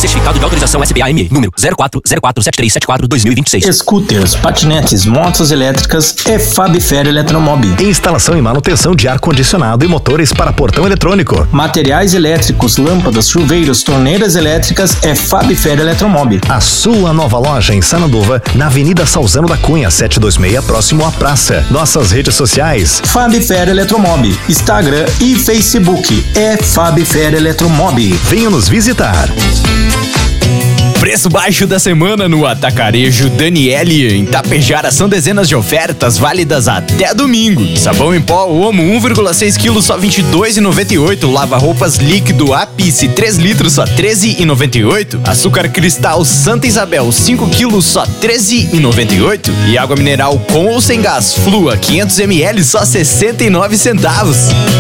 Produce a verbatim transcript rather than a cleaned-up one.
Certificado de autorização S P A M E, número zero quatro zero quatro sete três sete quatro dois mil e vinte e seis. Scooters, patinetes, motos elétricas é Fabifer Eletromob. Instalação e manutenção de ar-condicionado e motores para portão eletrônico. Materiais elétricos, lâmpadas, chuveiros, torneiras elétricas é Fabifer Eletromob. A sua nova loja em Sananduva, na Avenida Salzano da Cunha, setecentos e vinte e seis, próximo à praça. Nossas redes sociais: Fabifer Eletromob, Instagram e Facebook é Fabifer Eletromob. Venha nos visitar. Preço baixo da semana no Atacarejo Daniele. Em Tapejara são dezenas de ofertas válidas até domingo. Sabão em pó Omo um vírgula seis quilos só vinte e dois reais e noventa e oito centavos. Lava-roupas líquido Apice três litros só treze reais e noventa e oito centavos. Açúcar cristal Santa Isabel cinco quilos só treze reais e noventa e oito centavos. E água mineral com ou sem gás Flua quinhentos mililitros só sessenta e nove centavos.